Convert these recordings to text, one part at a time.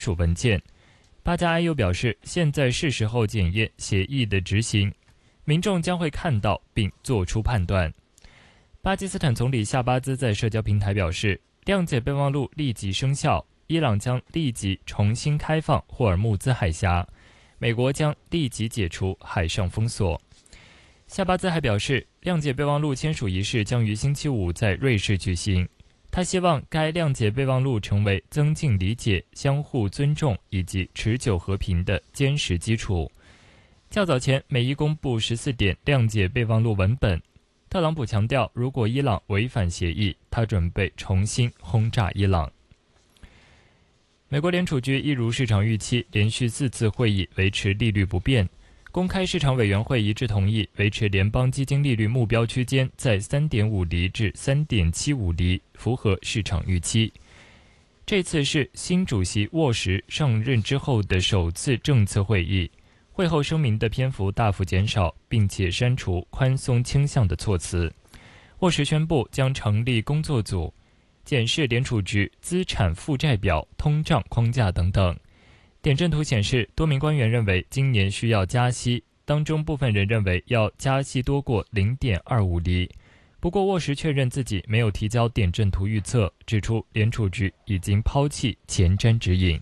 署文件。巴加埃又表示，现在是时候检验协议的执行，民众将会看到并做出判断。巴基斯坦总理夏巴兹在社交平台表示，谅解备忘录立即生效，伊朗将立即重新开放霍尔木兹海峡，美国将立即解除海上封锁。夏巴兹还表示，谅解备忘录签署仪式将于星期五在瑞士举行。他希望该谅解备忘录成为增进理解、相互尊重以及持久和平的坚实基础。较早前，美伊公布14点谅解备忘录文本。特朗普强调，如果伊朗违反协议，他准备重新轰炸伊朗。美国联储局一如市场预期，连续4次会议维持利率不变。公开市场委员会一致同意维持联邦基金利率目标区间在 3.5 厘至 3.75 厘，符合市场预期。这次是新主席沃什上任之后的首次政策会议，会后声明的篇幅大幅减少，并且删除宽松倾向的措辞。沃什宣布将成立工作组，检视联储局资产负债表、通胀框架等等。点阵图显示，多名官员认为今年需要加息，当中部分人认为要加息多过 0.25 厘。不过沃什确认自己没有提交点阵图预测，指出联储局已经抛弃前瞻指引。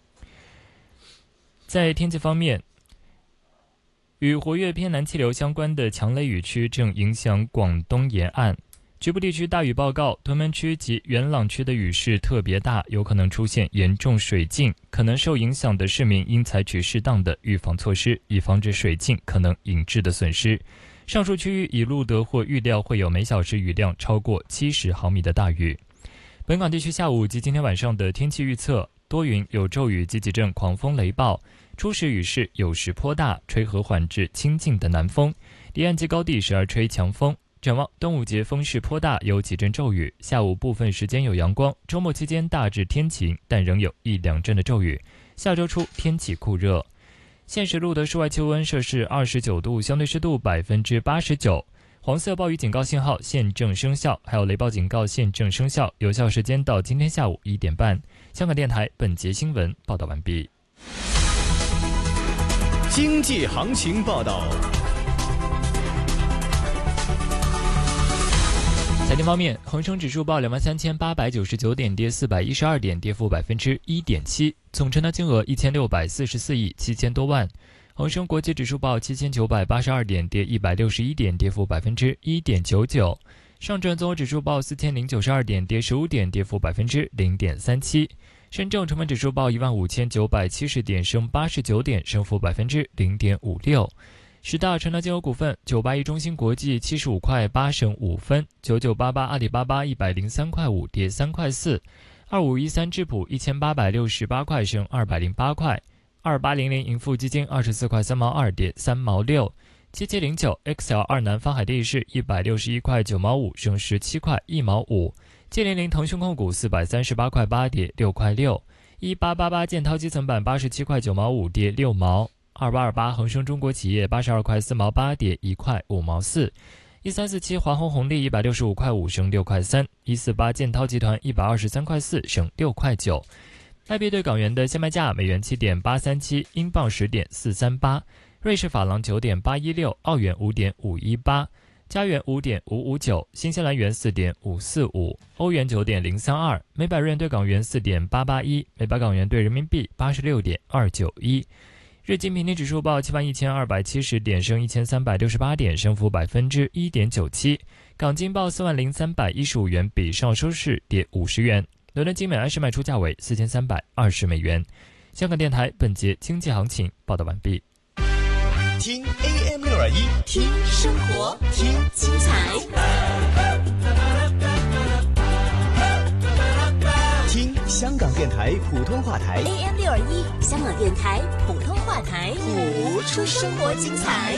在天气方面，与活跃偏南气流相关的强雷雨区正影响广东沿岸，局部地区大雨报告，屯门区及元朗区的雨势特别大，有可能出现严重水浸，可能受影响的市民应采取适当的预防措施，以防止水浸可能引致的损失。上述区域已录得或预料会有每小时雨量超过70毫米的大雨。本港地区下午及今天晚上的天气预测，多云有骤雨及几阵狂风雷暴，初时雨势有时颇大，吹和缓至清劲的南风，离岸及高地时而吹强风。展望端午节风势颇大，有几阵骤雨，下午部分时间有阳光，周末期间大致天晴，但仍有1-2阵的骤雨。下周初天气酷热。现时录得室外气温摄氏29度，相对湿度89%。黄色暴雨警告信号现正生效，还有雷暴警告现正生效，有效时间到今天下午1点半。香港电台本节新闻报道完毕。 经济行情报道。 财经方面，恒生指数报23,899点，跌412点，跌幅1.7%，总成交金额1644亿7千多万。恒生国际指数报7982点，跌161点，跌幅1.99%。上证综合指数报4092点，跌15点，跌幅0.37%。深证成分指数报15970点，升89点，升幅0.56%。10大成交金额股份：981中芯国际75块8升5分，9988阿里巴巴103块5跌3块4，2513智普1868块升208块，2800盈富基金24块3毛2跌3毛6，7709 XL2 南方海地市161块9毛5升17块1毛5，700腾讯控股438块8跌6块6，1888建滔基层板87块9毛5跌6毛。2828恒生中国企业82块4毛8跌1块5毛4，1347华虹红利165块5升6块3，148建滔集团123块4升6块9。外币对港元的现卖价：美元7.837，英镑10.438，瑞士法郎9.816，澳元5.518，加元5.559，新西兰元4.545，欧元9.032，每百日元对港元4.881，每百港元对人民币86.291。日经平均指数报71270点，升1368点，升幅1.97%。港金报40315元，比上收市跌50元。伦敦金每安士卖出价为4320美元。香港电台本节经济行情报道完毕。 听 AM621， 听生活，听精彩， 听香港电台普通话台 AM621，香港电台普通话台，谱出生活精彩。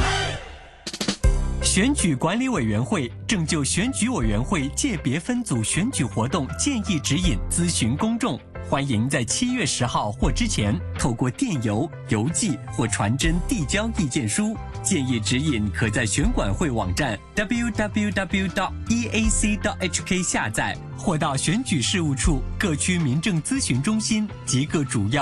选举管理委员会正就选举委员会界别分组选举活动建议指引咨询公众，欢欢迎在7月10号或之前透过电邮、邮寄或传真递交意见书。建议指引可在选管会网站 www.eac.hk 下载，或到选举事务处各区民政咨询中心及各主要